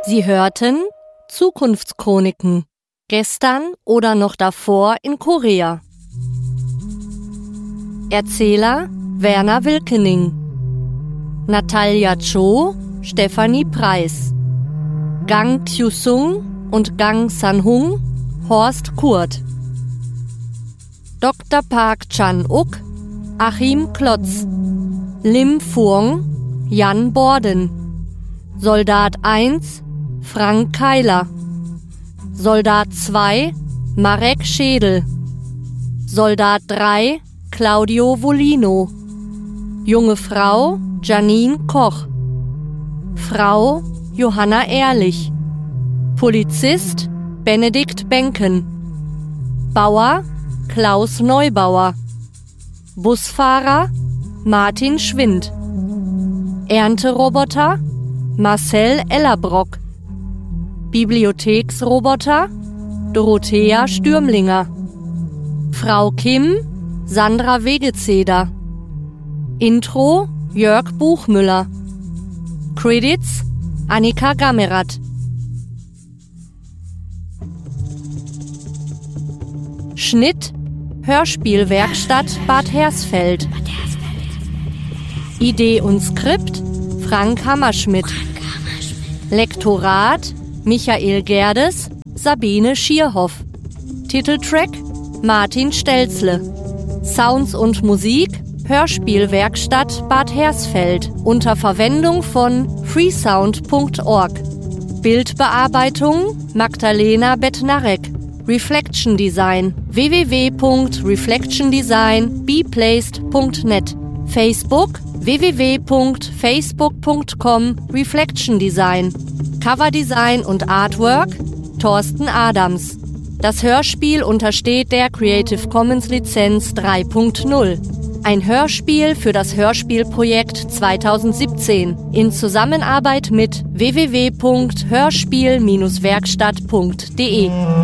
Sie hörten Zukunftschroniken. Gestern oder noch davor in Korea. Erzähler Werner Wilkening. Natalia Cho, Stefanie Preis. Gang Kyu-sung und Gang San-hung, Horst Kurt. Dr. Park Chan-uk, Achim Klotz. Lim Phuong, Jan Borden. Soldat 1, Frank Keiler. Soldat 2, Marek Schedel. Soldat 3, Claudio Volino. Junge Frau, Janine Koch. Frau, Johanna Ehrlich. Polizist, Benedikt Benken. Bauer, Klaus Neubauer. Busfahrer, Martin Schwind. Ernteroboter, Marcel Ellerbrock. Bibliotheksroboter, Dorothea Stürmlinger. Frau Kim, Sandra Wegezeder. Intro, Jörg Buchmüller. Credits, Annika Gammerath. Schnitt, Hörspielwerkstatt Bad Hersfeld. Idee und Skript, Frank Hammerschmidt. Lektorat, Michael Gerdes, Sabine Schierhoff. Titeltrack, Martin Stelzle. Sounds und Musik, Hörspielwerkstatt Bad Hersfeld unter Verwendung von freesound.org. Bildbearbeitung, Magdalena Bednarek. Reflection Design, www.reflectiondesign.beplaced.net. Facebook, www.facebook.com/reflectiondesign. Coverdesign und Artwork, Thorsten Adams. Das Hörspiel untersteht der Creative Commons Lizenz 3.0. Ein Hörspiel für das Hörspielprojekt 2017 in Zusammenarbeit mit www.hörspiel-werkstatt.de.